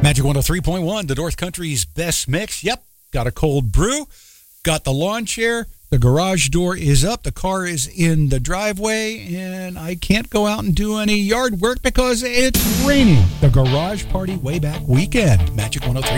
Magic 103.1, the North Country's best mix. Yep, got a cold brew, got the lawn chair, the garage door is up, the car is in the driveway, and I can't go out and do any yard work because it's raining. The garage party way back weekend. Magic 103.1.